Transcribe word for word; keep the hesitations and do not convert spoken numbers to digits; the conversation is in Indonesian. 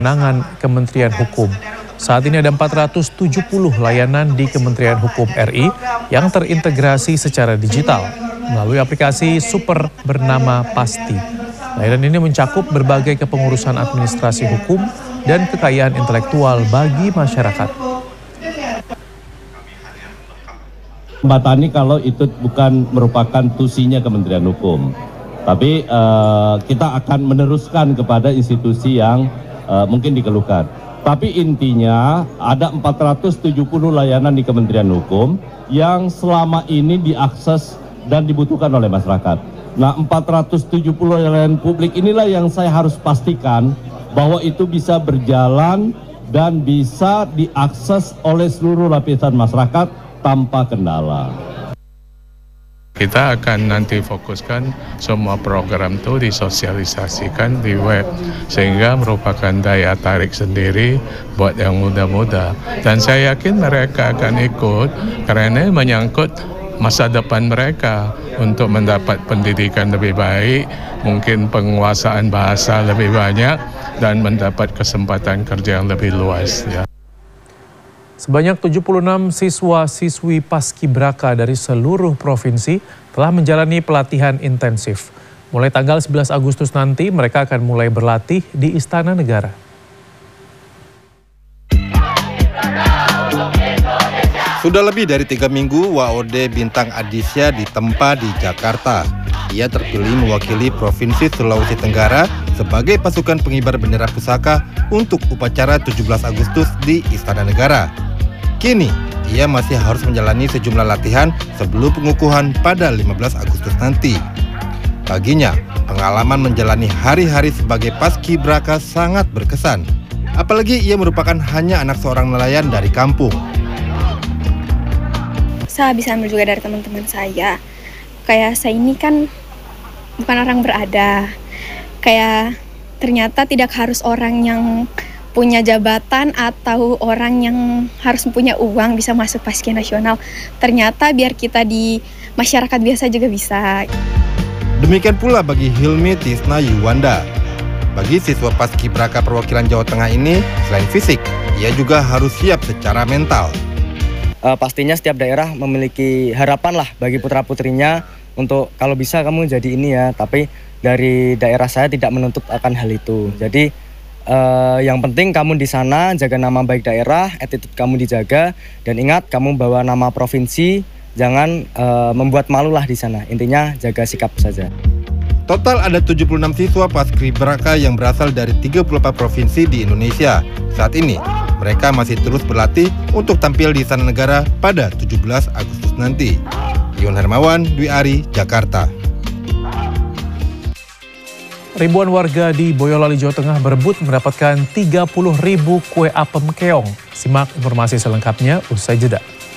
kewenangan Kementerian Hukum. Saat ini ada empat ratus tujuh puluh layanan di Kementerian Hukum R I yang terintegrasi secara digital melalui aplikasi super bernama Pasti. Layanan ini mencakup berbagai kepengurusan administrasi hukum dan kekayaan intelektual bagi masyarakat. Mbak Tani, kalau itu bukan merupakan tusinya Kementerian Hukum, tapi uh, kita akan meneruskan kepada institusi yang uh, mungkin dikeluhkan. Tapi intinya ada empat ratus tujuh puluh layanan di Kementerian Hukum yang selama ini diakses dan dibutuhkan oleh masyarakat. Nah, empat ratus tujuh puluh layanan publik inilah yang saya harus pastikan bahwa itu bisa berjalan dan bisa diakses oleh seluruh lapisan masyarakat tanpa kendala. Kita akan nanti fokuskan semua program itu disosialisasikan di web sehingga merupakan daya tarik sendiri buat yang muda-muda. Dan saya yakin mereka akan ikut karena menyangkut masa depan mereka untuk mendapat pendidikan lebih baik, mungkin penguasaan bahasa lebih banyak, dan mendapat kesempatan kerja yang lebih luas. Ya. Sebanyak tujuh puluh enam siswa-siswi Paskibraka dari seluruh provinsi telah menjalani pelatihan intensif. Mulai tanggal sebelas Agustus nanti mereka akan mulai berlatih di Istana Negara. Sudah lebih dari tiga minggu W A O D Bintang Adisya ditempa di Jakarta. Ia terpilih mewakili Provinsi Sulawesi Tenggara sebagai pasukan pengibar bendera pusaka untuk upacara tujuh belas Agustus di Istana Negara. Kini, ia masih harus menjalani sejumlah latihan sebelum pengukuhan pada lima belas Agustus nanti. Baginya, pengalaman menjalani hari-hari sebagai Paskibraka sangat berkesan. Apalagi ia merupakan hanya anak seorang nelayan dari kampung. Saya bisa ambil juga dari teman-teman saya. Kayak saya ini kan bukan orang berada. Kayak ternyata tidak harus orang yang punya jabatan atau orang yang harus punya uang bisa masuk Paski Nasional. Ternyata biar kita di masyarakat biasa juga bisa. Demikian pula bagi Hilmi Tisna Yuwanda. Bagi siswa Paskibraka perwakilan Jawa Tengah ini, selain fisik, ia juga harus siap secara mental. Uh, pastinya setiap daerah memiliki harapan lah bagi putra-putrinya untuk kalau bisa kamu jadi ini ya. Tapi dari daerah saya tidak menuntut akan hal itu. Jadi Uh, yang penting kamu di sana jaga nama baik daerah, attitude kamu dijaga, dan ingat kamu bawa nama provinsi, jangan uh, membuat malu lah di sana. Intinya jaga sikap saja. Total ada tujuh puluh enam siswa Paskibraka yang berasal dari tiga puluh empat provinsi di Indonesia. Saat ini mereka masih terus berlatih untuk tampil di Istana Negara pada tujuh belas Agustus nanti. Ion Hermawan, Dwi Ari, Jakarta. Ribuan warga di Boyolali, Jawa Tengah berebut mendapatkan tiga puluh ribu kue apem keong. Simak informasi selengkapnya usai jeda.